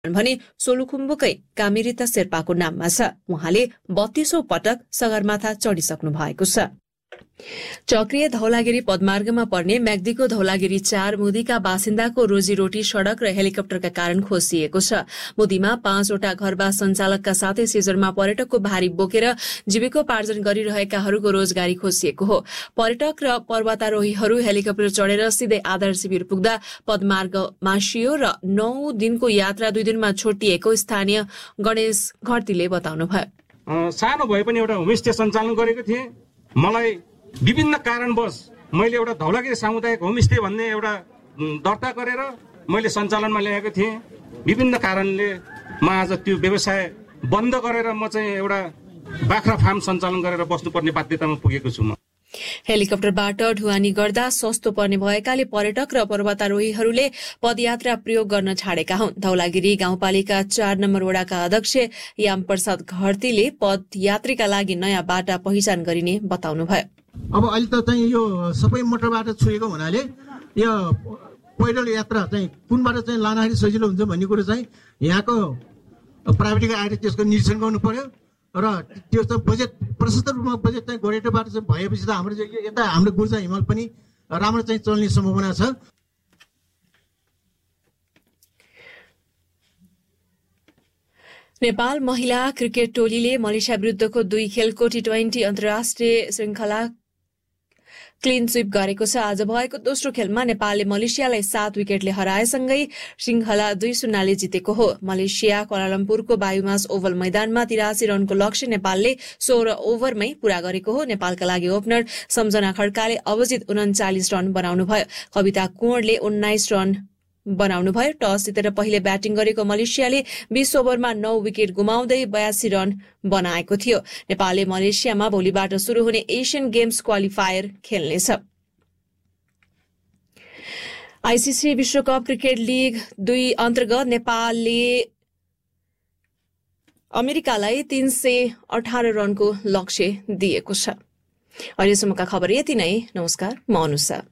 भने सोलुखुम्बुकै कामिरिता शेर्पाको नाममा छ। उहाँले 32औं पटक सगरमाथा चढिसक्नु भएको छ। चक्रिय धौलागिरी पदमार्गमा पर्ने म्याग्दीको धौलागिरी 4 मुदीका बासिन्दाको रोजीरोटी सड़क र हेलिकप्टरका कारण खोसिएको छ। मुदीमा 5 वटा घरबास सञ्चालकका साथै सिजरमा पर्यटकको भारी बोकेर जीविकोपार्जन गरिरहेकाहरूको रोजगारी खोसिएको हो। पर्यटक र पर्वतारोहीहरू हेलिकप्टर चढेर सिधै आधार शिविर पुग्दा पदमार्ग मासियो र 9 दिनको यात्रा 2 दिनमा छोटिएको स्थानीय गणेश घरतीले बताउनुभयो। सानो भए पनि एउटा होमस्टे सञ्चालन गरेको थिएँ। मलाई विभिन्न कारणवश मैले एउटा धौलागिरी सामुदायिक होमस्टे भन्ने एउटा दर्ता गरेर मैले सञ्चालनमा ल्याएको थिएँ। विभिन्न कारणले म आज त्यो व्यवसाय बन्द गरेर म चाहिँ एउटा बाख्रा फार्म सञ्चालन गरेर बस्नुपर्ने बाध्यतामा पुगेको छु। म हेलिकप्टरबाट ढुवानी गर्दा सस्तो पर्ने भएकाले पर्यटक र पर्वतारोहीहरूले पदयात्रा प्रयोग गर्न छाडेका हुन्। धौलागिरी गाउँपालिका 4 नम्बर वडाका अध्यक्ष याम प्रसाद घरतीले पदयात्रीका लागि नयाँ बाटा पहिचान गरिने बताउनुभयो। अब अहिले त चाहिँ यो सबै मोटरबाट छोएको हुनाले यो पैदल यात्रा चाहिँ कुनबाट चाहिँ लाँदाखेरि सजिलो हुन्छ भन्ने कुरो चाहिँ यहाँको प्राइभेटले आएर त्यसको निरीक्षण गर्नु पर्यो र त्यो चाहिँ बजेट प्रशस्त रूपमा बजेट चाहिँ गोरेटोबाट चाहिँ भएपछि त हाम्रो यता हाम्रो गुर्जा हिमाल पनि राम्रो चाहिँ चल्ने सम्भावना छ। नेपाल महिला क्रिकेट टोलीले मलेसिया विरुद्धको 2 खेलको T20 अन्तर्राष्ट्रिय श्रृंखला क्लीन स्वीप गरेको छ। आज भएको दोस्रो खेलमा नेपालले मलेसियालाई 7 विकेटले हराएसँगै श्रृंखला 2-0 ले जितेको हो। मलेसिया क्वालालम्पुरको बायुमास ओभल मैदानमा 83 रनको लक्ष्य नेपालले 16 ओभरमै पूरा गरेको हो। नेपालका लागि ओपनर सम्झना खड्काले अभिजित 39 रन बनाउनुभयो। कविता कुँवरले 19 रन बनाउनुभयो। टस जितेर पहिले ब्याटिङ गरेको मलेसियाले 20 ओभरमा 9 विकेट गुमाउँदै 82 रन बनाएको थियो। नेपालले मलेसियामा भोलिबाट शुरू हुने एशियन गेम्स क्वालिफायर खेल्नेछ। आईसीसी विश्वकप क्रिकेट लीग 2 अन्तर्गत नेपालले अमेरिकालाई 318 रनको लक्ष्य दिएको छ। अहिलेसम्मका खबर यति नै। नमस्कार, म अनुषा।